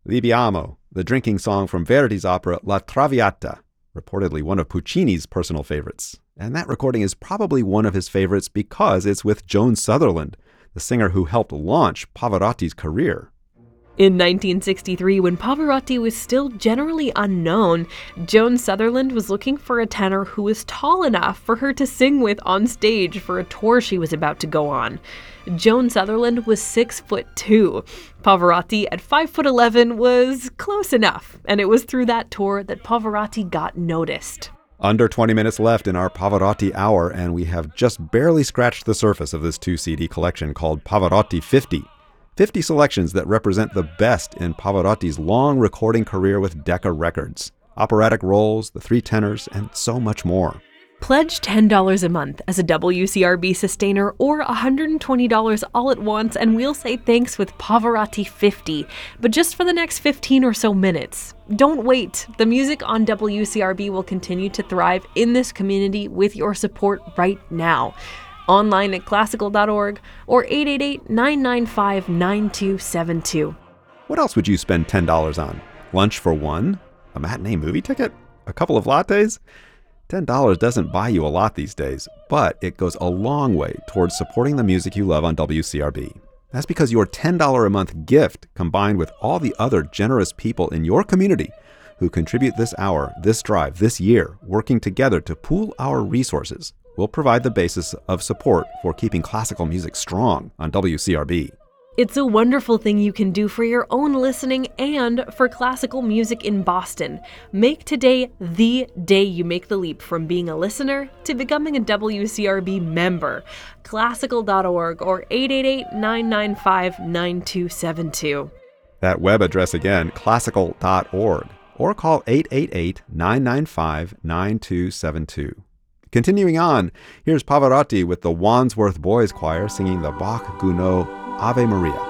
Libiamo, the drinking song from Verdi's opera La Traviata, reportedly one of Puccini's personal favorites. And that recording is probably one of his favorites because it's with Joan Sutherland, the singer who helped launch Pavarotti's career. In 1963, when Pavarotti was still generally unknown, Joan Sutherland was looking for a tenor who was tall enough for her to sing with on stage for a tour she was about to go on. Joan Sutherland was 6'2". Pavarotti at 5'11" was close enough, and it was through that tour that Pavarotti got noticed. Under 20 minutes left in our Pavarotti hour, and we have just barely scratched the surface of this 2-CD collection called Pavarotti 50. 50 selections that represent the best in Pavarotti's long recording career with Decca Records, operatic roles, the three tenors, and so much more. Pledge $10 a month as a WCRB sustainer or $120 all at once, and we'll say thanks with Pavarotti 50, but just for the next 15 or so minutes. Don't wait. The music on WCRB will continue to thrive in this community with your support right now. Online at classical.org or 888-995-9272. What else would you spend $10 on? Lunch for one? A matinee movie ticket? A couple of lattes? $10 doesn't buy you a lot these days, but it goes a long way towards supporting the music you love on WCRB. That's because your $10 a month gift, combined with all the other generous people in your community who contribute this hour, this drive, this year, working together to pool our resources, will provide the basis of support for keeping classical music strong on WCRB. It's a wonderful thing you can do for your own listening and for classical music in Boston. Make today the day you make the leap from being a listener to becoming a WCRB member. Classical.org or 888-995-9272. That web address again, classical.org, or call 888-995-9272. Continuing on, here's Pavarotti with the Wandsworth Boys Choir singing the Bach-Gounod Ave Maria.